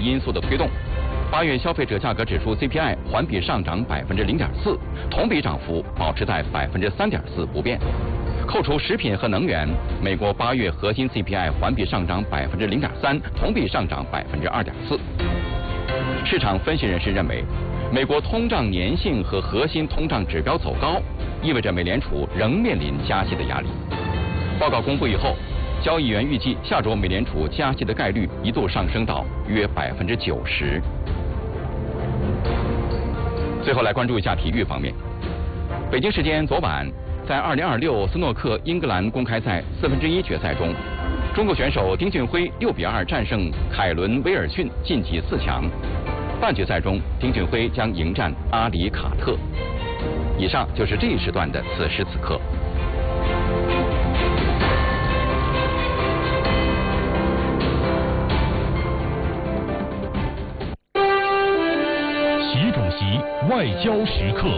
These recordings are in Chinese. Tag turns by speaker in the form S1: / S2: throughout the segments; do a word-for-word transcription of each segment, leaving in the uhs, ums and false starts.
S1: 因素的推动，八月消费者价格指数 C P I 环比上涨百分之零点四，同比涨幅保持在百分之三点四不变。扣除食品和能源，美国八月核心 C P I 环比上涨百分之零点三，同比上涨百分之二点四。市场分析人士认为，美国通胀粘性和核心通胀指标走高，意味着美联储仍面临加息的压力。报告公布以后，交易员预计下周美联储加息的概率一度上升到约百分之九十。最后来关注一下体育方面。北京时间昨晚，在二零二六斯诺克英格兰公开赛四分之一决赛中，中国选手丁俊晖六比二战胜凯伦威尔逊，晋级四强。半决赛中，丁俊晖将迎战阿里卡特。以上就是这一时段的此时此刻。
S2: 习主席外交时刻。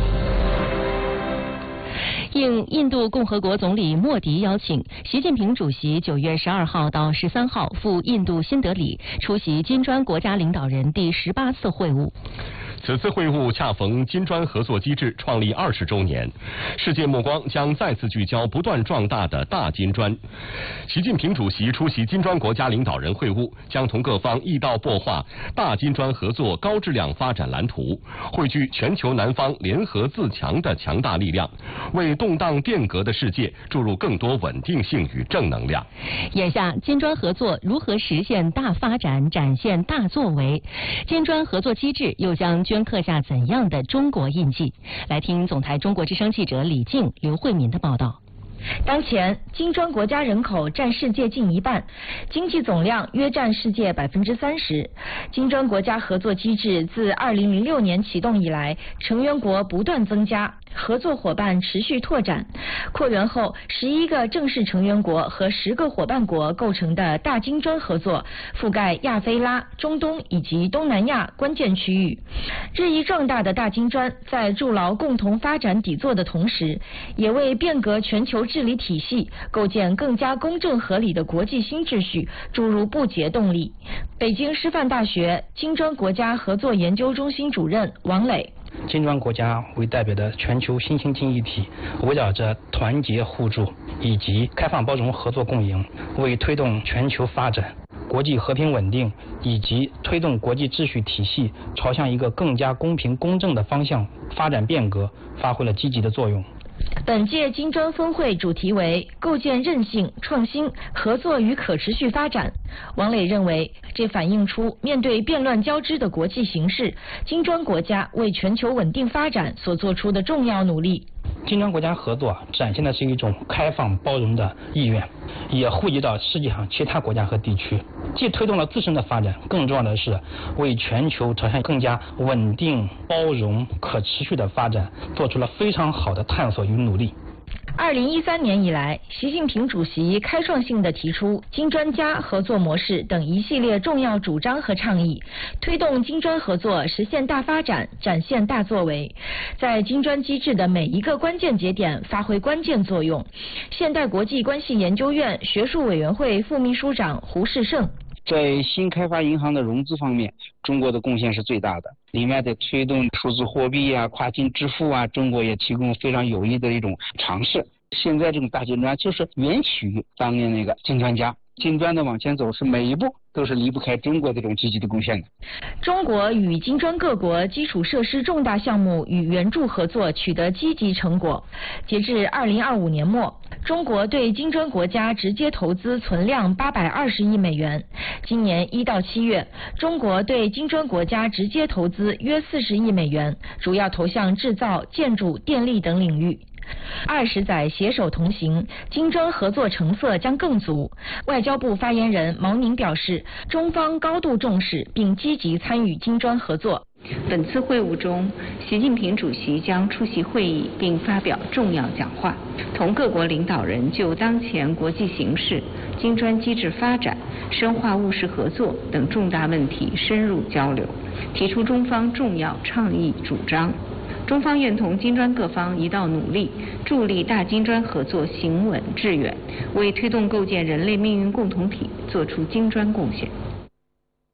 S3: 应印度共和国总理莫迪邀请，习近平主席九月十二号到十三号赴印度新德里出席金砖国家领导人第十八次会晤。
S2: 此次会晤恰逢金砖合作机制创立二十周年，世界目光将再次聚焦不断壮大的大金砖。习近平主席出席金砖国家领导人会晤，将同各方一道擘画大金砖合作高质量发展蓝图，汇聚全球南方联合自强的强大力量，为动荡变革的世界注入更多稳定性与正能量。
S3: 眼下，金砖合作如何实现大发展、展现大作为？金砖合作机制又将镌刻下怎样的中国印记？来听总台中国之声记者李静、刘慧敏的报道。
S4: 当前，金砖国家人口占世界近一半，经济总量约占世界百分之三十。金砖国家合作机制自二零零六年启动以来，成员国不断增加，合作伙伴持续拓展。扩员后，十一个正式成员国和十个伙伴国构成的大金砖合作，覆盖亚非拉、中东以及东南亚关键区域。日益壮大的大金砖，在筑牢共同发展底座的同时，也为变革全球治理体系，构建更加公正合理的国际新秩序注入不竭动力。北京师范大学金砖国家合作研究中心主任王磊：
S5: 金砖国家为代表的全球新兴经济体，围绕着团结互助以及开放包容合作共赢，为推动全球发展、国际和平稳定以及推动国际秩序体系朝向一个更加公平公正的方向发展变革，发挥了积极的作用。
S4: 本届金砖峰会主题为构建韧性、创新、合作与可持续发展。王磊认为，这反映出面对变乱交织的国际形势，金砖国家为全球稳定发展所做出的重要努力。
S5: 金砖国家合作展现的是一种开放包容的意愿，也惠及到世界上其他国家和地区，既推动了自身的发展，更重要的是为全球朝向更加稳定、包容、可持续的发展做出了非常好的探索与努力。
S4: 二零一三年以来，习近平主席开创性地提出金砖加合作模式等一系列重要主张和倡议，推动金砖合作实现大发展，展现大作为，在金砖机制的每一个关键节点发挥关键作用。现代国际关系研究院学术委员会副秘书长胡世胜：
S6: 在新开发银行的融资方面，中国的贡献是最大的。另外的推动数字货币啊、跨境支付啊，中国也提供非常有益的一种尝试。现在这种大金砖就是源起于当年那个金砖加，金砖的往前走是每一步都是离不开中国这种积极的贡献的。
S4: 中国与金砖各国基础设施重大项目与援助合作取得积极成果。截至二零二五年末，中国对金砖国家直接投资存量八百二十亿美元。今年一到七月，中国对金砖国家直接投资约四十亿美元，主要投向制造、建筑、电力等领域。二十载携手同行，金砖合作成色将更足。外交部发言人毛宁表示，中方高度重视并积极参与金砖合作。
S7: 本次会晤中，习近平主席将出席会议并发表重要讲话，同各国领导人就当前国际形势、金砖机制发展、深化务实合作等重大问题深入交流，提出中方重要倡议主张。中方愿同金砖各方一道努力，助力大金砖合作行稳致远，为推动构建人类命运共同体作出金砖贡献。